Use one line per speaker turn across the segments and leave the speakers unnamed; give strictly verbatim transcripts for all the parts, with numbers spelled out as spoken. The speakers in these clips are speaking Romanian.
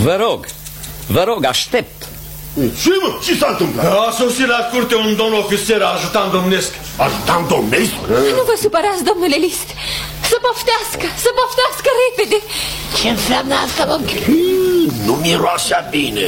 Vă rog, vă rog, aștept.
Ce, mă? Ce s-a întâmplat?
A sosit la curte un domn ofițer, ajutant domnesc.
Ajutant domnesc?
Nu vă supărați, domnule List. Să poftească, să poftească repede.
Ce înseamnă asta, mă?
Nu miroase bine.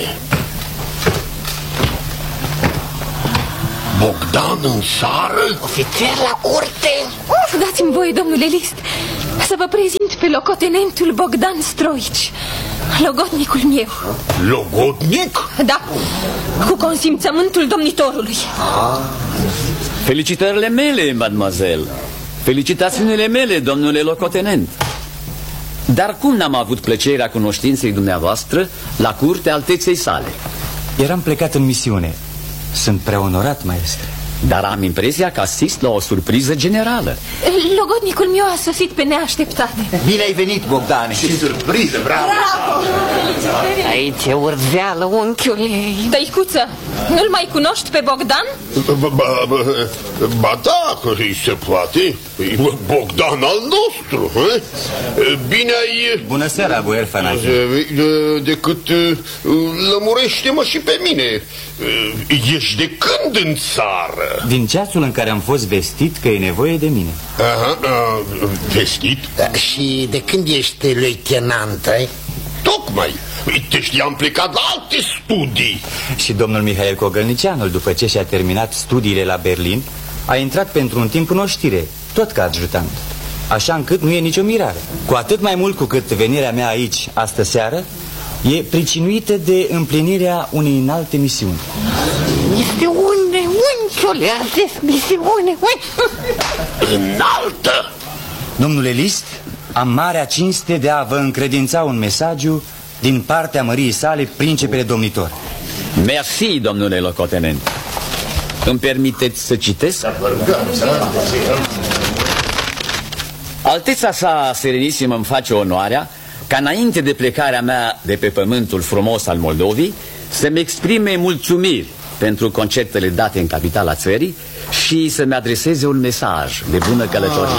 Bogdan în țară?
Ofițer la curte?
Dați-mi voie, domnule List, să vă prezint pe locotenentul Bogdan Stroici, logodnicul meu.
Logodnic?
Da, cu consimțământul domnitorului.
ah. Felicitările mele, mademoiselle. Felicitațiunile mele, domnule locotenent. Dar cum n-am avut plăcerea cunoștinței dumneavoastră la curtea alteței sale?
Eram plecat în misiune. Sunt prea onorat, maestre.
Dar am impresia că asist la o surpriză generală.
Logodnicul meu a sosit pe neașteptate.
Bine ai venit, Bogdane.
Ce surpriză, bravo!
Bravo!
Aici e urzeală, unchiule.
Dăicuță, nu-l mai cunoști pe Bogdan?
Ba, ba, ba da, că îi se poate. Bogdan al nostru, he? Bine ai...
Bună seara, boier Fanazie.
Decât lămurește-mă și pe mine. Ești de când în țară?
Din ceasul în care am fost vestit că e nevoie de mine.
Aha, a, vestit?
Da, și de când ești leitenant, ai?
Tocmai. Te știam plecat la alte studii.
Și domnul Mihail Cogălnicianul, după ce și-a terminat studiile la Berlin, a intrat pentru un timp în oștire, tot ca adjutant. Așa încât nu e nicio mirare. Cu atât mai mult cu cât venirea mea aici, astă seară, e pricinuită de împlinirea unei înalte misiuni.
Misiune, unchiule, a zis misiune,
înaltă.
Domnule List, am marea cinste de a vă încredința un mesagiu din partea măriei sale, principele domnitor.
Mersi, domnule locotenent. Îmi permiteți să citesc? Alteța sa serenissimă îmi face onoarea ca înainte de plecarea mea de pe pământul frumos al Moldovii să-mi exprime mulțumiri pentru concertele date în capitala țării și să-mi adreseze un mesaj de bună călătorie.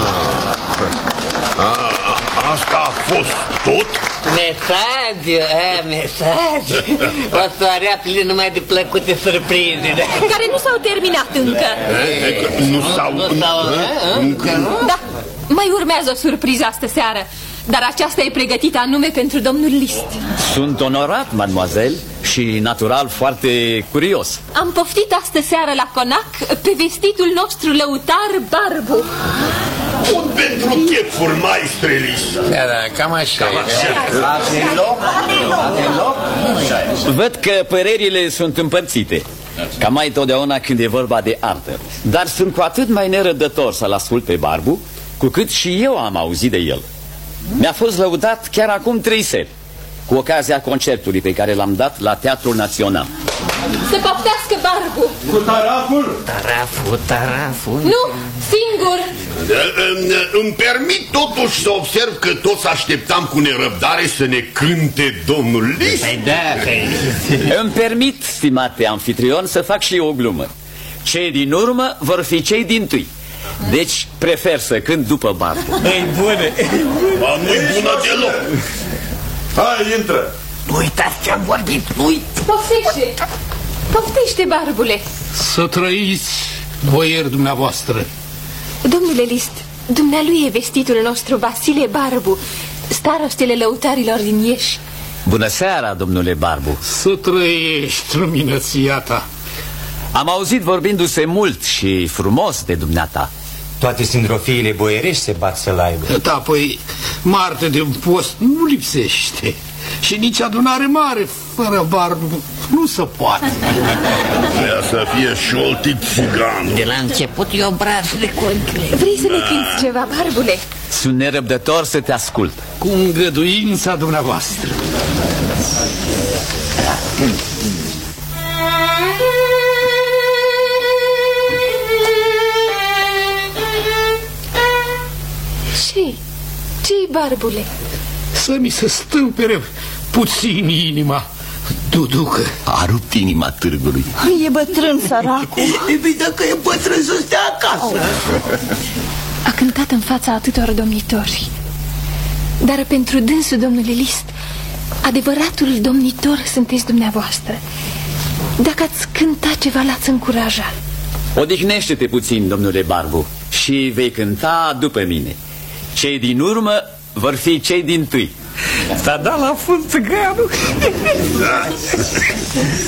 A, asta a fost tot?
Mesaj, a, mesaj. O soarea plină numai de plăcute surprize.
Care nu s-au terminat încă.
Nu s-au...
Încă nu?
Da, mai urmează o surpriză astă seară, dar aceasta e pregătită anume pentru domnul List.
Sunt onorat, mademoiselle, și natural foarte curios.
Am poftit astă seară la conac pe vestitul nostru lăutar Barbu.
Un pentru chefuri, maestre Lisa.
Da, da, cam așa.
Avem loc? Avem loc?
Văd că părerile sunt împărțite, ca mai totdeauna când e vorba de artă. Dar sunt cu atât mai nerăbdător să-l ascult pe Barbu, cu cât și eu am auzit de el. Mi-a fost lăudat chiar acum trei seri, cu ocazia concertului pe care l-am dat la Teatrul Național.
Să poftească Barbu.
Cu taraful?
Taraful, taraful.
Nu, singur.
Îmi permit totuși să observ că toți așteptam cu nerăbdare să ne cânte domnul List.
Îmi permit, stimate anfitrion, să fac și eu o glumă. Cei din urmă vor fi cei dintâi. Deci prefer să cânt după Barbu.
Ei, bună!
Nu-i bună deloc.
Hai, intră.
Nu uitați ce-am vorbit, nu uitați.
Poftește, poftește, Barbule.
Să trăiți, boieri dumneavoastră.
Domnule List, dumnealui e vestitul nostru Vasile Barbu, starostele lăutarilor din Ieși.
Bună seara, domnule Barbu.
Să trăiești, luminăția ta.
Am auzit vorbindu-se mult și frumos de dumneata.
Toate sindrofiile boierești se bat să-l aibă.
Da, păi, Marte de un post nu lipsește. Și nici adunare mare fără Barbu nu se poate.
Vrea să fie șoltit țigan.
De la început e obraz de conchile.
Vrei să ne cânti ceva, Barbule?
Sunt nerăbdător să te ascult.
Cu îngăduința dumneavoastră.
Ce-i? Ce-i, Barbule?
Să mi se stâmpere puțin inima, Duducă.
A rupt inima târgului.
E bătrân, săracul.
E dacă e bătrân să stea acasă.
A cântat în fața atâtor domnitori. Dar pentru dânsul, domnule List, adevăratul domnitor sunteți dumneavoastră. Dacă ați cânta ceva, l-ați încuraja.
Odihnește-te puțin, domnule Barbu, și vei cânta după mine. Cei din urmă vor fi cei din tâi.
S-a dat la fund țiganul.